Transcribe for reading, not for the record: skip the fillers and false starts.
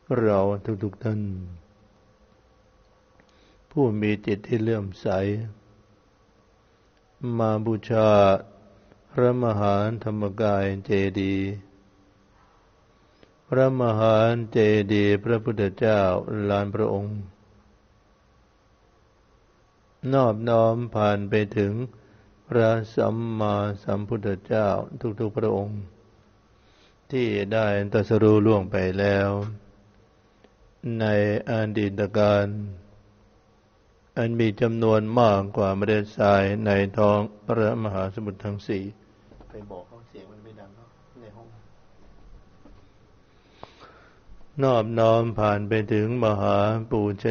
เราทุกท่านผู้มีจิตที่เลื่อมใสมาบูชาพระมหาธรรมกายเจดีย์พระมหาเจดีย์พระพุทธเจ้าลานพระองค์นอบน้อมผ่านไปถึงพระสัมมาสัมพุทธเจ้าทุกๆพระองค์ที่ได้ตรัสรู้ล่วงไปแล้วในอดีตการอันมีจำนวนมากกว่าเมล็ดทรายในท้องพระมหาสมุทรทั้งสี่ไปบอกเขาเสียงมันไม่ดังเนาะในห้องนอบน้อมผ่านไปถึงมหาปูช